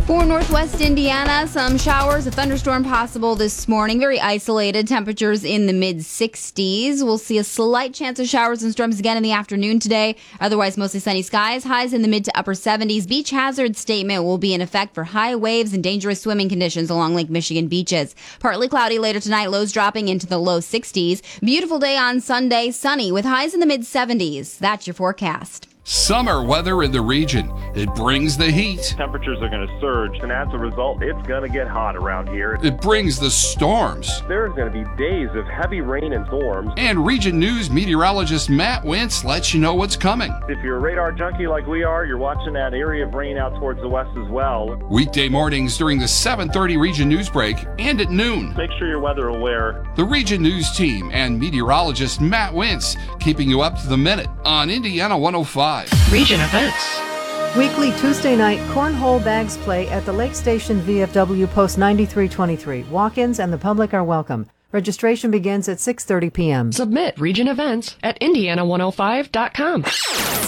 For northwest Indiana, some showers, a thunderstorm possible this morning. Very isolated. Temperatures in the mid-60s. We'll see a slight chance of showers and storms again in the afternoon today. Otherwise, mostly sunny skies. Highs in the mid to upper 70s. Beach hazard statement will be in effect for high waves and dangerous swimming conditions along Lake Michigan beaches. Partly cloudy later tonight. Lows dropping into the low 60s. Beautiful day on Sunday. Sunny with highs in the mid-70s. That's your forecast. Summer weather in the region. It brings the heat. Temperatures are going to surge, and as a result, it's going to get hot around here. It brings the storms. There's going to be days of heavy rain and storms. And Region News meteorologist Matt Wentz lets you know what's coming. If you're a radar junkie like we are, you're watching that area of rain out towards the west as well. Weekday mornings during the 7:30 Region News break and at noon. Make sure you're weather aware. The Region News team and meteorologist Matt Wentz keeping you up to the minute on Indiana 105. Region events. Weekly Tuesday night cornhole bags play at the Lake Station VFW Post 9323. Walk-ins and the public are welcome. Registration begins at 6:30 p.m. Submit region events at indiana105.com.